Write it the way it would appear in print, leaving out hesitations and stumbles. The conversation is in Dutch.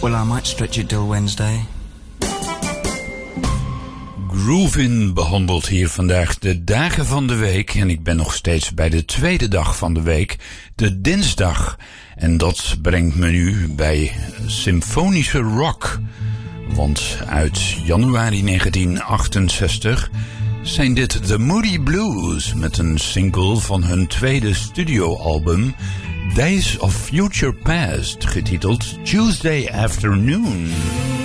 Well, I might stretch it till Wednesday. Groovin behandelt hier vandaag de dagen van de week en ik ben nog steeds bij de tweede dag van de week, de dinsdag. En dat brengt me nu bij symfonische rock. Want uit januari 1968 zijn dit The Moody Blues met een single van hun tweede studioalbum Days of Future Past, getiteld Tuesday Afternoon.